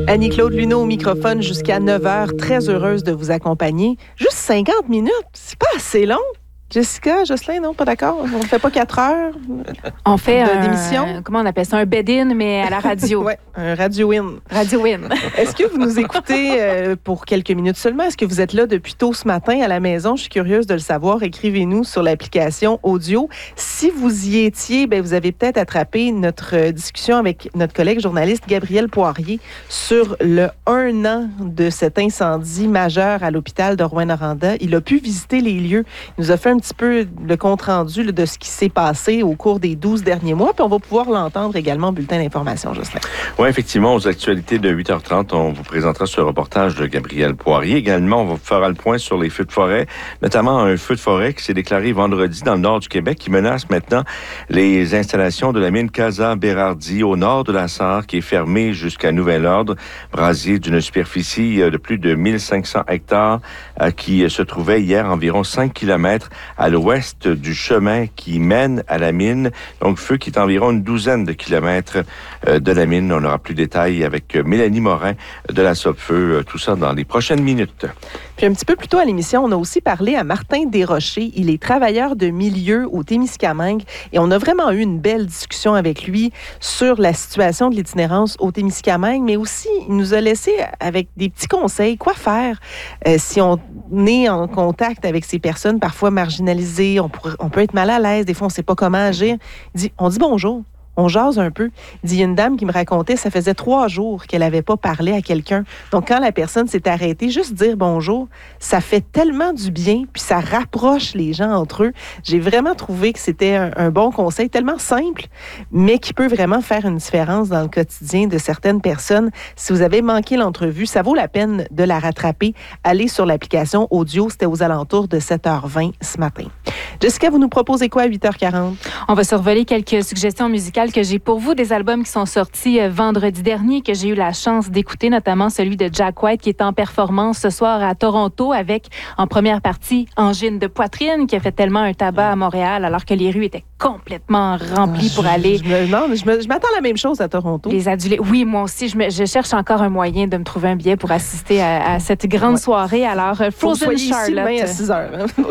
Annie-Claude Luneau au microphone jusqu'à 9h. Très heureuse de vous accompagner. Juste 50 minutes, c'est pas assez long. Jessica, Jocelyn, non, pas d'accord? On ne fait pas 4 heures on fait d'émission? Comment on appelle ça? Un bed-in, mais à la radio. Oui, un radio-in. Radio-in. Est-ce que vous nous écoutez pour quelques minutes seulement? Est-ce que vous êtes là depuis tôt ce matin à la maison? Je suis curieuse de le savoir. Écrivez-nous sur l'application audio. Si vous y étiez, vous avez peut-être attrapé notre discussion avec notre collègue journaliste Gabriel Poirier sur le 1 an de cet incendie majeur à l'hôpital de Rouyn-Noranda. Il a pu visiter les lieux. Il nous a fait un petit peu le compte-rendu de ce qui s'est passé au cours des 12 derniers mois. Puis on va pouvoir l'entendre également au bulletin d'information, Jocelyn. Oui, effectivement, aux actualités de 8h30, on vous présentera ce reportage de Gabriel Poirier. Également, on vous fera le point sur les feux de forêt, notamment un feu de forêt qui s'est déclaré vendredi dans le nord du Québec, qui menace maintenant les installations de la mine Casa Berardi au nord de la Sarre, qui est fermée jusqu'à nouvel ordre. Brasier d'une superficie de plus de 1500 hectares qui se trouvait hier environ 5 km à l'ouest du chemin qui mène à la mine. Donc, feu qui est environ une douzaine de kilomètres de la mine. On aura plus de détails avec Mélanie Morin de la Sopfeu. Tout ça dans les prochaines minutes. Puis un petit peu plus tôt à l'émission, on a aussi parlé à Martin Desrochers. Il est travailleur de milieu au Témiscamingue et on a vraiment eu une belle discussion avec lui sur la situation de l'itinérance au Témiscamingue, mais aussi il nous a laissé avec des petits conseils. Quoi faire si on est en contact avec ces personnes parfois marginalisées, on peut être mal à l'aise, des fois on ne sait pas comment agir. On dit bonjour. On jase un peu. Il dit, il y a une dame qui me racontait, ça faisait 3 jours qu'elle n'avait pas parlé à quelqu'un. Donc, quand la personne s'est arrêtée, juste dire bonjour, ça fait tellement du bien, puis ça rapproche les gens entre eux. J'ai vraiment trouvé que c'était un bon conseil, tellement simple, mais qui peut vraiment faire une différence dans le quotidien de certaines personnes. Si vous avez manqué l'entrevue, ça vaut la peine de la rattraper. Allez sur l'application audio, c'était aux alentours de 7h20 ce matin. Jessica, vous nous proposez quoi à 8h40? On va survoler quelques suggestions musicales que j'ai pour vous, des albums qui sont sortis vendredi dernier, que j'ai eu la chance d'écouter, notamment celui de Jack White, qui est en performance ce soir à Toronto, avec, en première partie, Angine de poitrine, qui a fait tellement un tabac à Montréal, alors que les rues étaient complètement remplies pour aller... Je m'attends à la même chose à Toronto. Les adulés. Oui, moi aussi, je cherche encore un moyen de me trouver un billet pour assister à cette grande soirée. Alors, Frozen Charlotte. Ici, à 6 heures.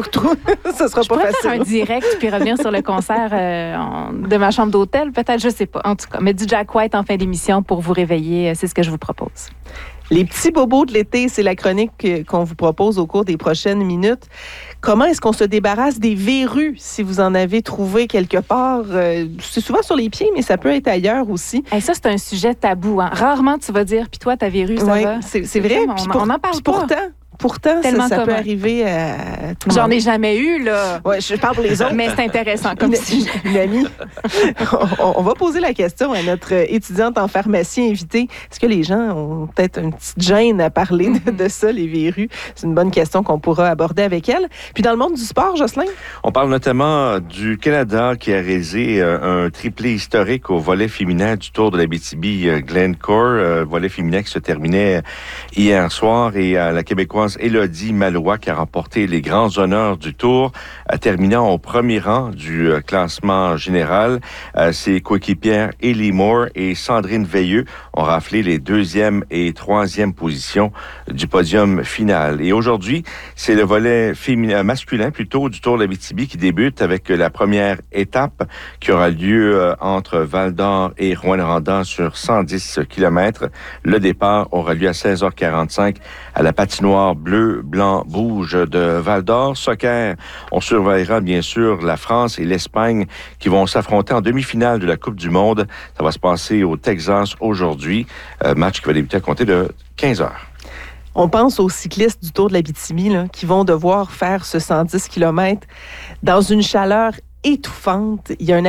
Ça sera pas facile. Faire un direct puis revenir sur le concert de ma chambre d'hôtel, peut-être, je sais pas. En tout cas, mais du Jack White en fin d'émission pour vous réveiller, c'est ce que je vous propose. Les petits bobos de l'été, c'est la chronique qu'on vous propose au cours des prochaines minutes. Comment est-ce qu'on se débarrasse des verrues, si vous en avez trouvé quelque part? C'est souvent sur les pieds, mais ça peut être ailleurs aussi. Et ça, c'est un sujet tabou. Hein. Rarement, tu vas dire, puis toi, ta verrue, ça va? C'est vrai. On n'en parle pas. Pourtant, ça peut arriver à tout le monde. J'en ai jamais eu, là. Ouais, je parle pour les autres. Mais c'est intéressant comme sujet. Une amie. On va poser la question à notre étudiante en pharmacie invitée. Est-ce que les gens ont peut-être une petite gêne à parler de ça, les verrues? C'est une bonne question qu'on pourra aborder avec elle. Puis dans le monde du sport, Jocelyn? On parle notamment du Canada qui a réalisé un triplé historique au volley féminin du Tour de l'Abitibi-Glencore. Volley féminin qui se terminait hier soir et la Québécoise Élodie Malouat qui a remporté les grands honneurs du Tour, terminant au premier rang du classement général. Ses coéquipières Ellie Moore et Sandrine Veilleux ont raflé les 2e et 3e positions du podium final. Et aujourd'hui, c'est le volley masculin plutôt du Tour de l'Abitibi qui débute avec la première étape qui aura lieu entre Val-d'Or et Rouyn-Noranda sur 110 km. Le départ aura lieu à 16h45 à la patinoire bleu, blanc, rouge de Val-d'Or. Soccer, on surveillera bien sûr la France et l'Espagne qui vont s'affronter en demi-finale de la Coupe du Monde. Ça va se passer au Texas aujourd'hui. Match qui va débuter à compter de 15h. On pense aux cyclistes du Tour de l'Abitibi là, qui vont devoir faire ce 110 km dans une chaleur étouffante. Il y a un